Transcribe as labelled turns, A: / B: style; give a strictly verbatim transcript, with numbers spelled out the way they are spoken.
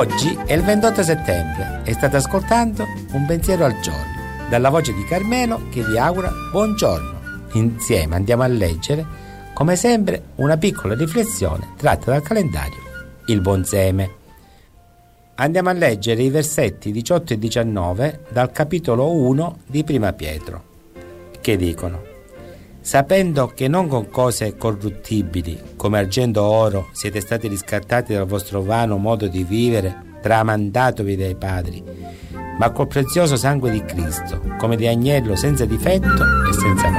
A: Oggi è il ventotto settembre e state ascoltando Un pensiero al giorno dalla voce di Carmelo che vi augura buongiorno. Insieme andiamo a leggere, come sempre, una piccola riflessione tratta dal calendario Il Buon Seme. Andiamo a leggere i versetti diciotto e diciannove dal capitolo uno di Prima Pietro, che dicono: sapendo che non con cose corruttibili come argento o oro siete stati riscattati dal vostro vano modo di vivere tramandatovi dai padri, ma col prezioso sangue di Cristo, come di agnello senza difetto e senza macchia.